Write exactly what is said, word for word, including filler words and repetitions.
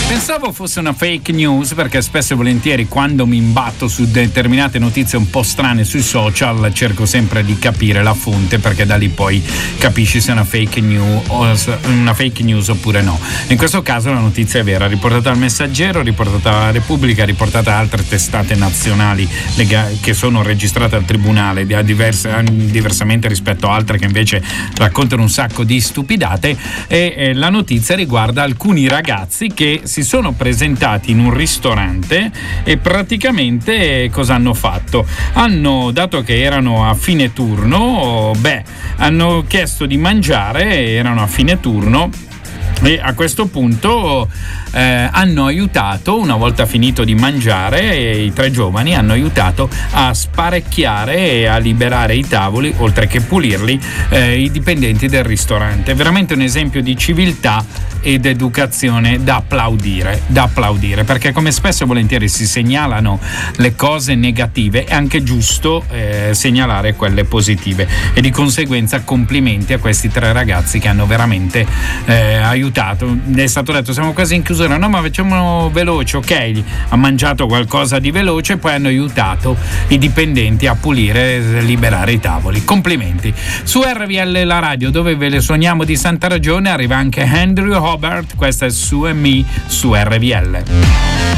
Pensavo fosse una fake news, perché spesso e volentieri quando mi imbatto su determinate notizie un po' strane sui social cerco sempre di capire la fonte, perché da lì poi capisci se è una fake news, una fake news oppure no. In questo caso la notizia è vera, riportata dal Messaggero, riportata dalla Repubblica, riportata da altre testate nazionali che sono registrate al tribunale, diverse, diversamente rispetto a altre che invece raccontano un sacco di stupidate. E eh, la notizia riguarda alcuni ragazzi che si sono presentati in un ristorante e praticamente cosa hanno fatto? Hanno, dato che erano a fine turno, beh, hanno chiesto di mangiare, erano a fine turno e a questo punto eh, hanno aiutato, una volta finito di mangiare, eh, i tre giovani hanno aiutato a sparecchiare e a liberare i tavoli, oltre che pulirli, eh, i dipendenti del ristorante. Veramente un esempio di civiltà ed educazione da applaudire, da applaudire, perché come spesso e volentieri si segnalano le cose negative, è anche giusto eh, segnalare quelle positive, e di conseguenza complimenti a questi tre ragazzi che hanno veramente eh, aiutato. È stato detto siamo quasi in chiusura, no ma facciamo veloce, ok, ha mangiato qualcosa di veloce e poi hanno aiutato i dipendenti a pulire e liberare i tavoli. Complimenti. Su R V L la radio, dove ve le suoniamo di santa ragione, arriva anche Andrew Hobart, questa è Su e Me su R V L.